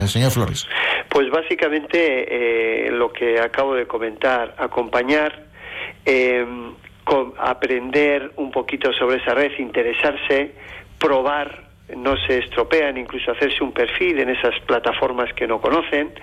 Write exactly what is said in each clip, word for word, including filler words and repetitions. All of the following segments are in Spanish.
Señor Flores. Pues básicamente eh, lo que acabo de comentar, acompañar, eh, con, aprender un poquito sobre esa red, interesarse, probar, no se estropean, incluso hacerse un perfil en esas plataformas que no conocen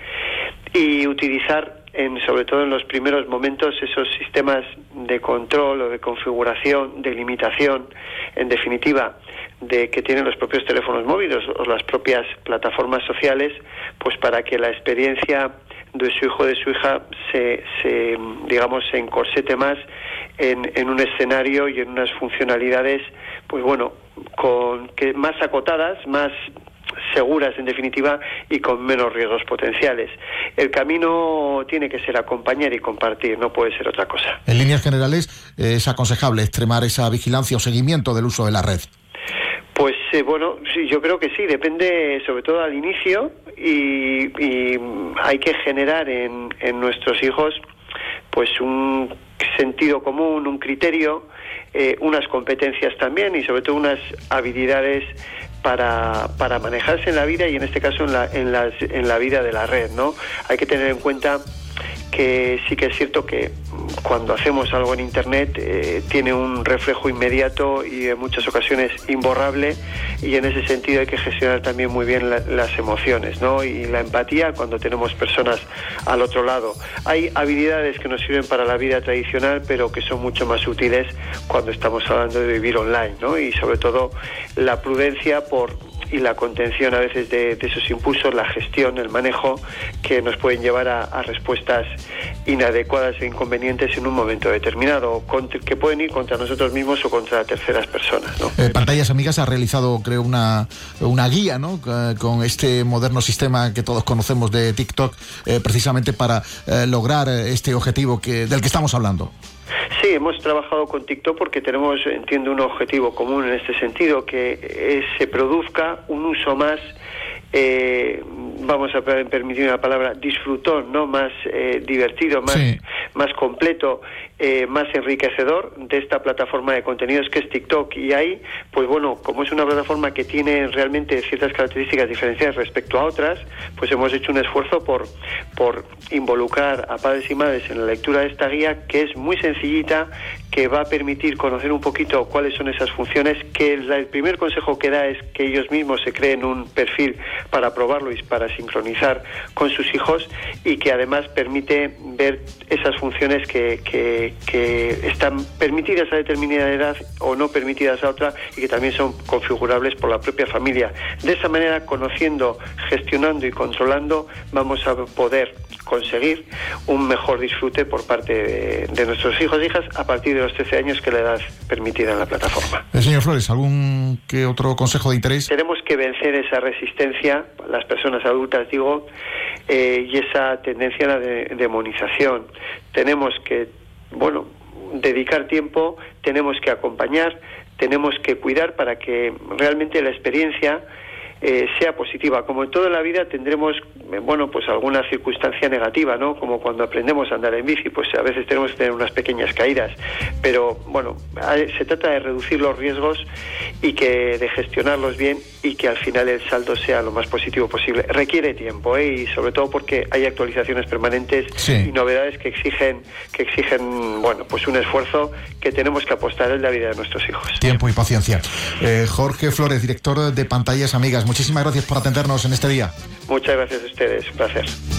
y utilizar, en, sobre todo en los primeros momentos, esos sistemas de control o de configuración, de limitación, en definitiva, de que tienen los propios teléfonos móviles o las propias plataformas sociales, pues para que la experiencia de su hijo o de su hija se, se digamos, se encorsete más en, en un escenario y en unas funcionalidades, pues bueno, con que más acotadas, más seguras en definitiva y con menos riesgos potenciales. El camino tiene que ser acompañar y compartir, no puede ser otra cosa. En líneas generales, es aconsejable extremar esa vigilancia o seguimiento del uso de la red. Pues eh, bueno, sí, yo creo que sí, depende sobre todo al inicio y, y hay que generar en, en nuestros hijos pues un sentido común, un criterio, eh, unas competencias también y sobre todo unas habilidades para, para manejarse en la vida y en este caso en la, en, las, en la vida de la red, ¿no? Hay que tener en cuenta que sí que es cierto que cuando hacemos algo en Internet eh, tiene un reflejo inmediato y en muchas ocasiones imborrable y en ese sentido hay que gestionar también muy bien la, las emociones, ¿no? Y la empatía cuando tenemos personas al otro lado. Hay habilidades que nos sirven para la vida tradicional pero que son mucho más útiles cuando estamos hablando de vivir online, ¿no? Y sobre todo la prudencia por y la contención a veces de, de esos impulsos, la gestión, el manejo que nos pueden llevar a, a respuestas inadecuadas e inconvenientes en un momento determinado, contra, que pueden ir contra nosotros mismos o contra terceras personas, ¿no? Eh, Pantallas Amigas ha realizado, creo, una, una guía, ¿no? Con este moderno sistema que todos conocemos de TikTok, eh, precisamente para eh, lograr este objetivo que, del que estamos hablando. Sí, hemos trabajado con TikTok porque tenemos, entiendo, un objetivo común en este sentido, que eh, se produzca un uso más, eh, vamos a permitir una palabra, disfrutón, ¿no? Más eh, divertido, más, sí. más completo, eh, más enriquecedor de esta plataforma de contenidos que es TikTok. Y ahí, pues bueno, como es una plataforma que tiene realmente ciertas características diferenciadas respecto a otras, pues hemos hecho un esfuerzo por, por involucrar a padres y madres en la lectura de esta guía, que es muy sencillita, que va a permitir conocer un poquito cuáles son esas funciones, que el primer consejo que da es que ellos mismos se creen un perfil para probarlo y para sincronizar con sus hijos y que además permite ver esas funciones que, que, que están permitidas a determinada edad o no permitidas a otra y que también son configurables por la propia familia. De esa manera, conociendo, gestionando y controlando, vamos a poder conseguir un mejor disfrute por parte de, de nuestros hijos e hijas a partir de los trece años, que es la edad permitida en la plataforma. Eh, señor Flores, ¿algún que otro consejo de interés? Tenemos que vencer esa resistencia, las personas adultas digo, eh, y esa tendencia a la de, demonización. Tenemos que, bueno, dedicar tiempo, tenemos que acompañar, tenemos que cuidar para que realmente la experiencia Eh, sea positiva. Como en toda la vida tendremos, eh, bueno, pues alguna circunstancia negativa, ¿no? Como cuando aprendemos a andar en bici, pues a veces tenemos que tener unas pequeñas caídas, pero bueno, hay, se trata de reducir los riesgos y que de gestionarlos bien y que al final el saldo sea lo más positivo posible. Requiere tiempo, ¿eh? Y sobre todo porque hay actualizaciones permanentes sí. y novedades que exigen, que exigen, bueno, pues un esfuerzo que tenemos que apostar en la vida de nuestros hijos. Tiempo y paciencia. Eh, Jorge Flores, director de Pantallas Amigas, muchísimas gracias por atendernos en este día. Muchas gracias a ustedes, un placer.